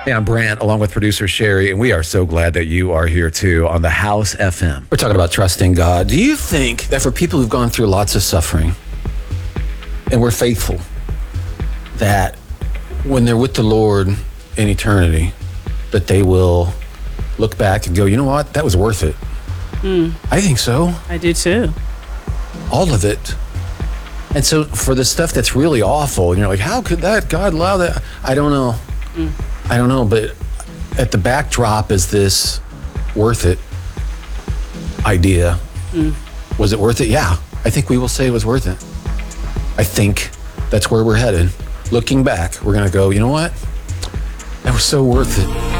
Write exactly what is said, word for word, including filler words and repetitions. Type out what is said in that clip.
Hey, I'm Brant, along with producer Sherry, and we are so glad that you are here too on the House F M. We're talking about trusting God. Do you think that for people who've gone through lots of suffering, and we're faithful, that when they're with the Lord in eternity, that they will look back and go, you know what, that was worth it? Mm. I think so. I do too. All of it. And so for the stuff that's really awful, and you're like, how could that, God allow that? I don't know. Mm. I don't know, but at the backdrop is this worth it idea. Mm. Was it worth it? Yeah, I think we will say it was worth it. I think that's where we're headed. Looking back, we're going to go, you know what? That was so worth it.